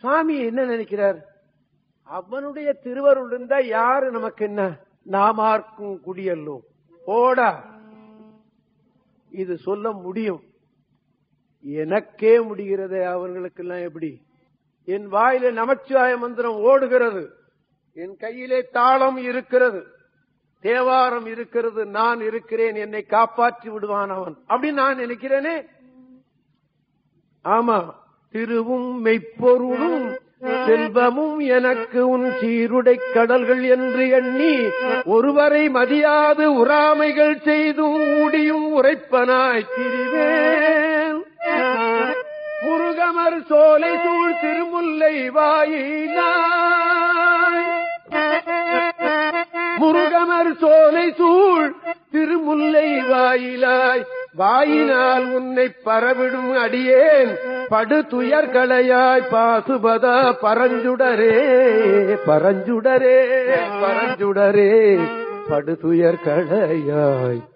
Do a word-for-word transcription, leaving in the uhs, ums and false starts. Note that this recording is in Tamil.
சுவாமி என்ன நினைக்கிறார்? அவனுடைய திருவருள் இருந்தா யாரு நமக்கு என்ன? நாமார்க்கும் குடியல்லோ போடா, இது சொல்ல முடியும். எனக்கே முடிகிறது, அவர்களுக்கெல்லாம் எப்படி? என் வாயில நமச்சிவாய மந்திரம் ஓடுகிறது, என் கையிலே தாளம் இருக்கிறது, தேவாரம் இருக்கிறது, நான் இருக்கிறேன், என்னை காப்பாற்றி விடுவான் அவன் அப்படின்னு நான் நினைக்கிறேனே. ஆமா, திருவும் மெய்ப்பொருளும் செல்வமும் எனக்கு உன் சீருடை கடல்கள் என்று எண்ணி ஒருவரை மதியாது உறாமைகள் செய்தும் ஊடியும் உரைப்பனாய் திரிவேன். முருகமர் சோலை சூழ் திருமுல்லை வாயினாய், முருகமர் சோலை சூழ் திருமுல்லை வாயிலாய், வாயினால் உன்னை பரவிடும் அடியேன் படு துயர்களையாய் பாசுபதா பரஞ்சுடரே பரஞ்சுடரே பரஞ்சுடரே படு துயர்களையாய்